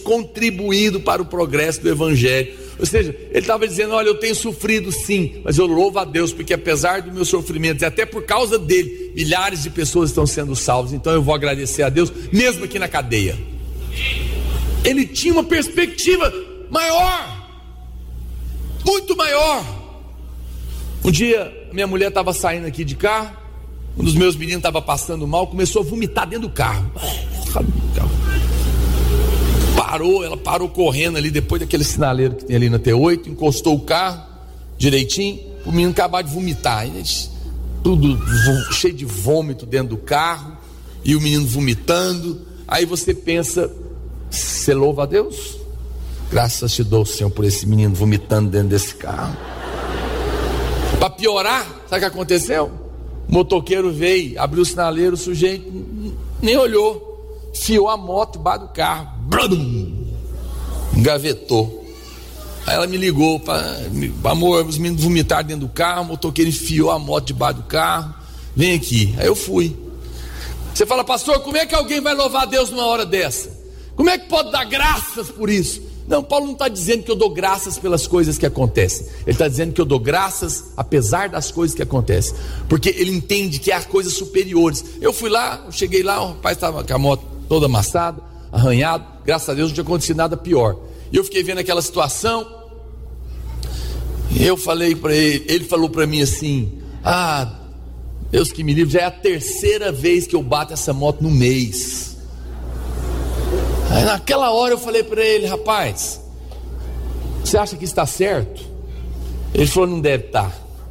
contribuído para o progresso do Evangelho. Ou seja, ele estava dizendo: olha, eu tenho sofrido sim, mas eu louvo a Deus, porque apesar dos meus sofrimentos, e até por causa dele, milhares de pessoas estão sendo salvas. Então eu vou agradecer a Deus, mesmo aqui na cadeia. Ele tinha uma perspectiva maior, muito maior. Um dia, minha mulher estava saindo aqui de carro, um dos meus meninos estava passando mal, começou a vomitar dentro do carro. Ela parou correndo ali, depois daquele sinaleiro que tem ali na T8, encostou o carro direitinho, o menino acabou de vomitar, tudo cheio de vômito dentro do carro, e o menino vomitando. Aí você pensa: você louva a Deus? Graças te dou, Senhor, por esse menino vomitando dentro desse carro. Para piorar, sabe o que aconteceu? O motoqueiro veio, abriu o sinaleiro, o sujeito nem olhou, enfiou a moto debaixo do carro, engavetou. Aí ela me ligou: amor, os meninos vomitaram dentro do carro, o motoqueiro enfiou a moto debaixo do carro, vem aqui. Aí eu fui. Você fala: pastor, como é que alguém vai louvar a Deus numa hora dessa? Como é que pode dar graças por isso? Não, Paulo não está dizendo que eu dou graças pelas coisas que acontecem. Ele está dizendo que eu dou graças apesar das coisas que acontecem, porque ele entende que há coisas superiores. Eu fui lá, eu cheguei lá, o rapaz estava com a moto toda amassada, arranhado. Graças a Deus não tinha acontecido nada pior. E eu fiquei vendo aquela situação, e eu falei para ele, ele falou para mim assim: Deus que me livre, já é a terceira vez que eu bato essa moto no mês. Aí naquela hora eu falei para ele: rapaz, você acha que está certo? Ele falou: não deve estar.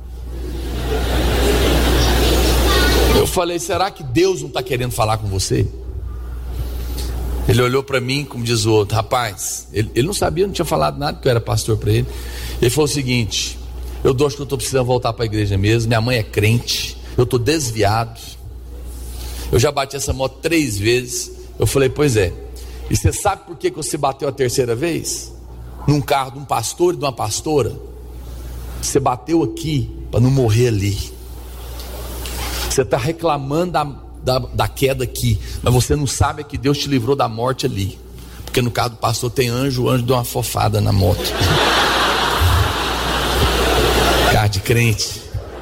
Eu falei: será que Deus não está querendo falar com você? Ele olhou para mim, como diz o outro, rapaz, ele não sabia, não tinha falado nada, que eu era pastor para ele. Ele falou o seguinte: acho que eu estou precisando voltar para a igreja mesmo, minha mãe é crente, eu estou desviado, eu já bati essa moto 3 vezes. Eu falei: pois é, e você sabe por que você bateu a terceira vez? Num carro de um pastor e de uma pastora? Você bateu aqui para não morrer ali. Você está reclamando da queda aqui, mas você não sabe que Deus te livrou da morte ali, porque no carro do pastor tem anjo, o anjo deu uma fofada na moto. Cara de crente.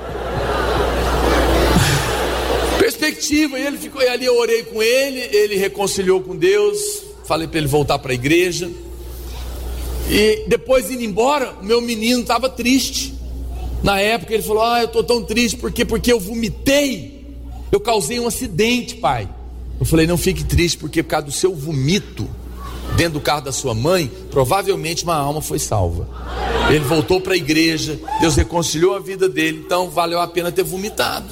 Perspectiva. E ele ficou ali, eu orei com ele, ele reconciliou com Deus, falei para ele voltar para a igreja. E depois, indo embora, o meu menino estava triste. Na época ele falou: eu estou tão triste porque eu vomitei, eu causei um acidente, pai. Eu falei: não fique triste, porque por causa do seu vomito dentro do carro da sua mãe, provavelmente uma alma foi salva. Ele voltou para a igreja, Deus reconciliou a vida dele, então valeu a pena ter vomitado.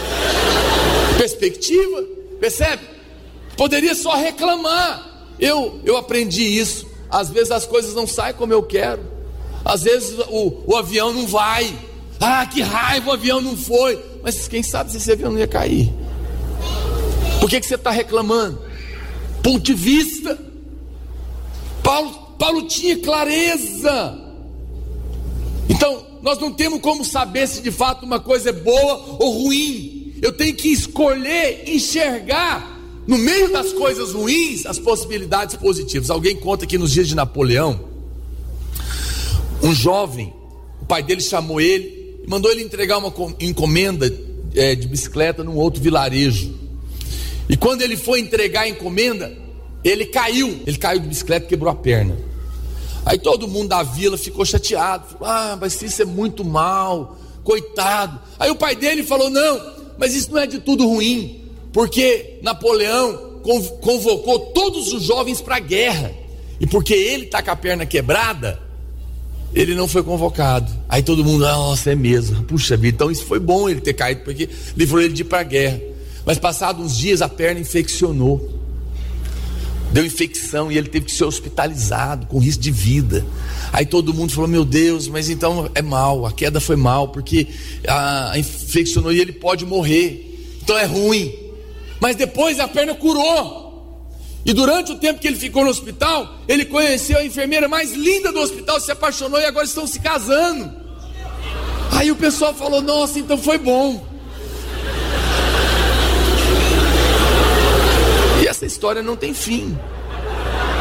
Perspectiva, percebe? Poderia só reclamar. Eu aprendi isso. Às vezes as coisas não saem como eu quero, às vezes o avião não vai. Que raiva, o avião não foi. Mas quem sabe se esse avião não ia cair? Por que você está reclamando? Ponto de vista. Paulo tinha clareza. Então nós não temos como saber se de fato uma coisa é boa ou ruim. Eu tenho que escolher enxergar no meio das coisas ruins as possibilidades positivas. Alguém conta que nos dias de Napoleão, um jovem, o pai dele chamou ele e mandou ele entregar uma encomenda de bicicleta num outro vilarejo. E quando ele foi entregar a encomenda, ele caiu de bicicleta e quebrou a perna. Aí todo mundo da vila ficou chateado, falou: mas isso é muito mal, coitado. Aí o pai dele falou: não, mas isso não é de tudo ruim, porque Napoleão convocou todos os jovens para a guerra, e porque ele está com a perna quebrada, ele não foi convocado. Aí todo mundo: nossa, é mesmo, puxa vida, então isso foi bom ele ter caído, porque livrou ele de ir para a guerra. Mas passados uns dias a perna infeccionou, deu infecção, e ele teve que ser hospitalizado com risco de vida. Aí todo mundo falou: meu Deus, mas então é mal, a queda foi mal, porque infeccionou e ele pode morrer, então é ruim. Mas depois a perna curou, e durante o tempo que ele ficou no hospital, ele conheceu a enfermeira mais linda do hospital, se apaixonou e agora estão se casando. Aí o pessoal falou: nossa, então foi bom. E essa história não tem fim.